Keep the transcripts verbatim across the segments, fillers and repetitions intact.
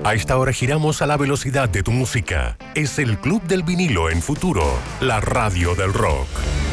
A esta hora giramos a la velocidad de tu música. Es el Club del Vinilo en Futuro, la radio del rock.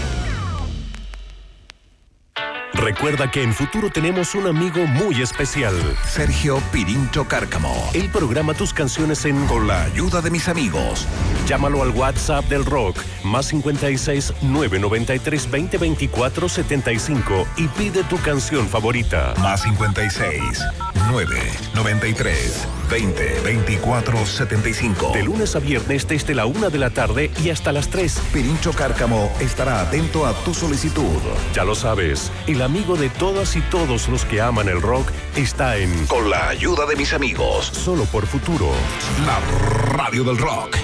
Recuerda que en Futuro tenemos un amigo muy especial. Sergio Pirincho Cárcamo. Él programa tus canciones en Con la ayuda de mis amigos. Llámalo al WhatsApp del rock, más cincuenta y seis, nueve noventa y tres, veinte, veinticuatro, setenta y cinco y pide tu canción favorita. Más cincuenta y seis, nueve noventa y tres, veinte, veinticuatro, setenta y cinco. De lunes a viernes desde la una de la tarde y hasta las tres. Pirincho Cárcamo estará atento a tu solicitud. Ya lo sabes, el amigo de todas y todos los que aman el rock está en Con la ayuda de mis amigos. Solo por Futuro. La radio del rock.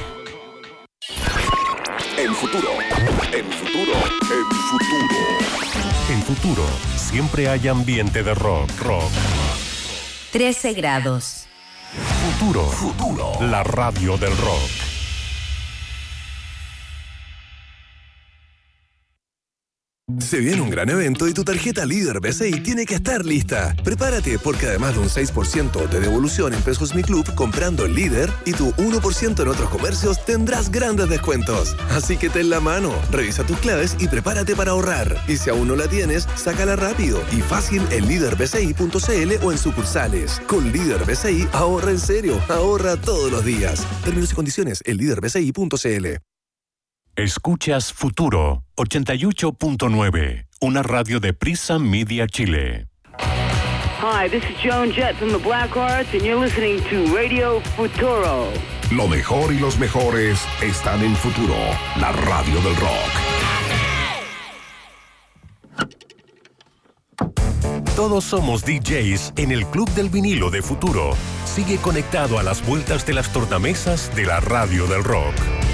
En Futuro. En Futuro. En Futuro. En Futuro, siempre hay ambiente de rock. Rock. trece grados. Futuro. Futuro. La radio del rock. Se viene un gran evento y tu tarjeta Líder B C I tiene que estar lista. Prepárate porque además de un seis por ciento de devolución en Pesos Mi Club comprando en Líder y tu uno por ciento en otros comercios tendrás grandes descuentos. Así que ten la mano, revisa tus claves y prepárate para ahorrar. Y si aún no la tienes, sácala rápido y fácil en líder b c i punto c l o en sucursales. Con Líder B C I, ahorra en serio, ahorra todos los días. Términos y condiciones en líder b c i punto c l. Escuchas Futuro ochenta y ocho punto nueve, una radio de Prisa Media Chile. Hi, this is Joan Jett from the Black Hearts and you're listening to Radio Futuro. Lo mejor y los mejores están en Futuro, la radio del rock. Todos somos D Js en el Club del Vinilo de Futuro. Sigue conectado a las vueltas de las tornamesas de la radio del rock.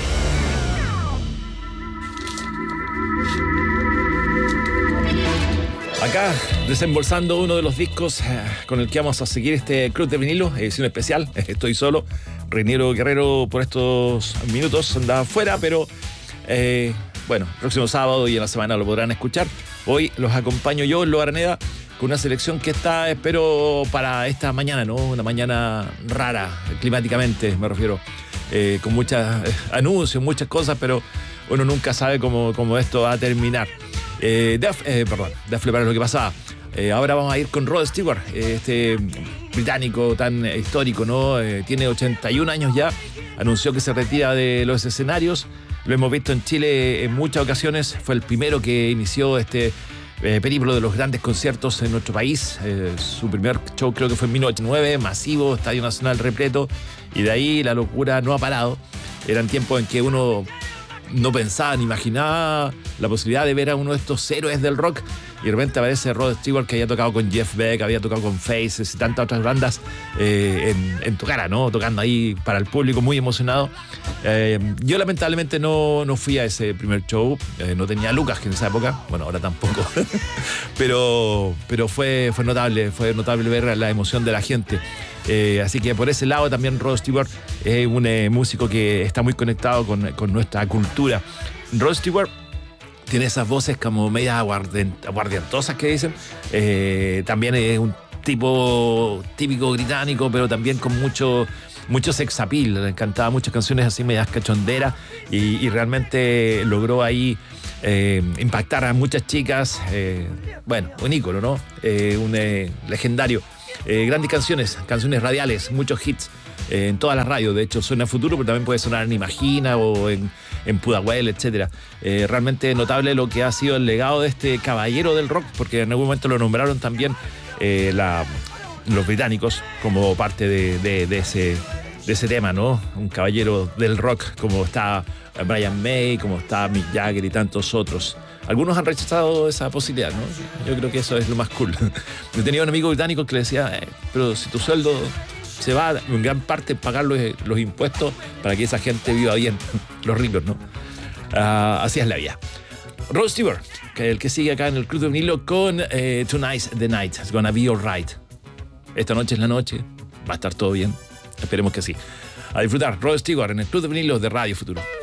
Acá, desembolsando uno de los discos eh, con el que vamos a seguir este Club de Vinilo, edición especial. Estoy solo. Reiniero Guerrero por estos minutos andaba fuera, pero eh, bueno, próximo sábado y en la semana lo podrán escuchar. Hoy los acompaño yo, Lo Araneda, con una selección que está, espero, para esta mañana, ¿no? Una mañana rara, climáticamente me refiero, eh, con muchos eh, anuncios, muchas cosas, pero uno nunca sabe cómo, cómo esto va a terminar. Eh, Def, eh, perdón, Def Leppard es lo que pasaba. Eh, ahora vamos a ir con Rod Stewart, eh, este británico tan eh, histórico, ¿no? Eh, tiene ochenta y un años ya, anunció que se retira de los escenarios. Lo hemos visto en Chile en muchas ocasiones, fue el primero que inició este eh, periplo de los grandes conciertos en nuestro país. Eh, su primer show creo que fue en mil novecientos ochenta y nueve, masivo, Estadio Nacional repleto, y de ahí la locura no ha parado. Eran tiempos en que uno no pensaba ni imaginaba la posibilidad de ver a uno de estos héroes del rock y de repente aparece Rod Stewart, que había tocado con Jeff Beck, había tocado con Faces y tantas otras bandas eh, en, en tu cara, ¿no? Tocando ahí para el público, muy emocionado. Eh, yo lamentablemente no, no fui a ese primer show, eh, no tenía lucas que en esa época, bueno, ahora tampoco, pero, pero fue, fue notable, fue notable ver la emoción de la gente. Eh, así que por ese lado también Rod Stewart es un eh, músico que está muy conectado con, con nuestra cultura. Rod Stewart tiene esas voces como medias aguardientosas que dicen. Eh, también es un tipo típico británico, pero también con mucho, mucho sex appeal. Le encantaba muchas canciones así medias cachonderas y, y realmente logró ahí eh, impactar a muchas chicas. Eh, bueno, un ícono, ¿no? Eh, un eh, legendario. Eh, grandes canciones, canciones radiales, muchos hits eh, en todas las radios. De hecho, suena Futuro, pero también puede sonar en Imagina o en, en Pudahuel, etcétera. Eh, realmente notable lo que ha sido el legado de este caballero del rock, porque en algún momento lo nombraron también eh, la, los británicos como parte de, de, de, ese, de ese tema, ¿no? Un caballero del rock, como está Brian May, como está Mick Jagger y tantos otros. Algunos han rechazado esa posibilidad, ¿no? Yo creo que eso es lo más cool. Yo tenía un amigo británico que le decía, eh, pero si tu sueldo se va en gran parte en pagar los, los impuestos para que esa gente viva bien, los ricos, ¿no? Uh, así es la vida. Rod Stewart, que es el que sigue acá en el Club de Vinilo con eh, Tonight's the Night, It's Gonna Be Alright. Esta noche es la noche, va a estar todo bien, esperemos que sí. A disfrutar, Rod Stewart en el Club de Vinilo de Radio Futuro.